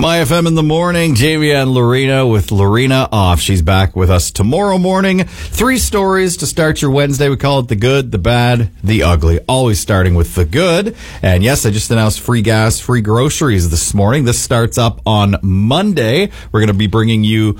My FM in the morning, Jamie and Lorena with Lorena off. She's back with us tomorrow morning. 3 stories to start your Wednesday. We call it the good, the bad, the ugly. Always starting with the good. And yes, I just announced free gas, free groceries this morning. This starts up on Monday. We're going to be bringing you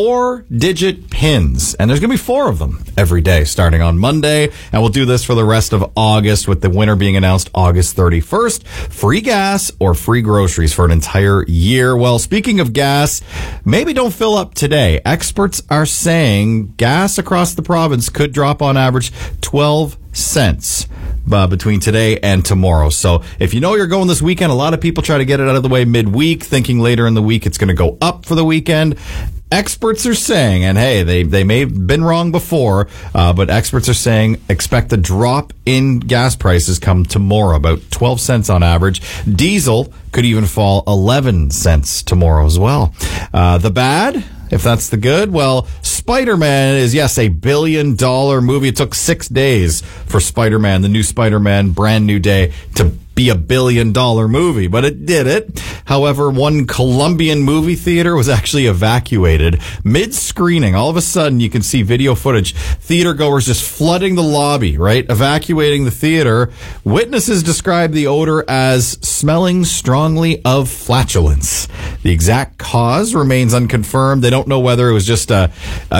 4-digit pins. And there's going to be 4 of them every day starting on Monday. And we'll do this for the rest of August, with the winner being announced August 31st. Free gas or free groceries for an entire year. Well, speaking of gas, maybe don't fill up today. Experts are saying gas across the province could drop on average 12 cents between today and tomorrow. So if you know you're going this weekend, a lot of people try to get it out of the way midweek, thinking later in the week it's going to go up for the weekend. Experts are saying, and hey, they may have been wrong before, but experts are saying expect a drop in gas prices come tomorrow, about 12 cents on average. Diesel could even fall 11 cents tomorrow as well. The bad, if that's the good, well, Spider-Man is, yes, a $1 billion movie. It took 6 days for Spider-Man, the new Spider-Man, brand new day, to be a $1 billion movie, but it did it. However, one Colombian movie theater was actually evacuated mid-screening. All of a sudden, you can see video footage. Theater goers just flooding the lobby, right? Evacuating the theater. Witnesses describe the odor as smelling strongly of flatulence. The exact cause remains unconfirmed. They don't know whether it was just a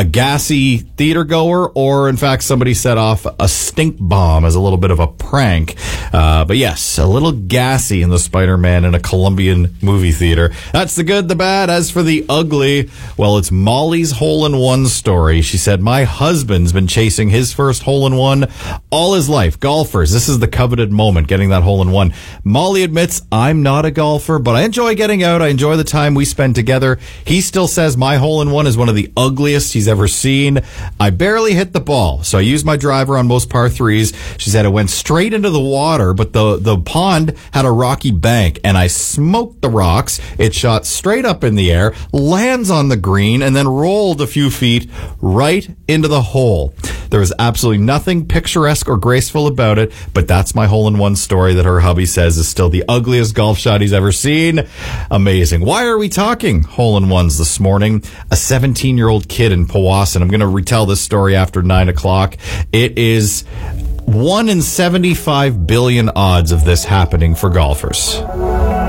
gassy theater goer or, in fact, somebody set off a stink bomb as a little bit of a prank. But yes, a little gassy in the Spider-Man in a Colombian movie theater. That's the good, the bad. As for the ugly, well, it's Molly's hole-in-one story. She said, my husband's been chasing his first hole-in-one all his life. Golfers, this is the coveted moment, getting that hole-in-one. Molly admits, I'm not a golfer, but I enjoy getting out. I enjoy the time we spend together. He still says my hole-in-one is one of the ugliest he's ever seen. I barely hit the ball, so I used my driver on most par threes. She said it went straight into the water, but the pond had a rocky bank, and I smoked the rocks. It shot straight up in the air, lands on the green, and then rolled a few feet right into the hole. There was absolutely nothing picturesque or graceful about it, but that's my hole-in-one story that her hubby says is still the ugliest golf shot he's ever seen. Amazing. Why are we talking hole-in-ones this morning? A 17-year-old kid in Powassan. I'm going to retell this story after 9 o'clock. It is 1 in 75 billion odds of this happening for golfers.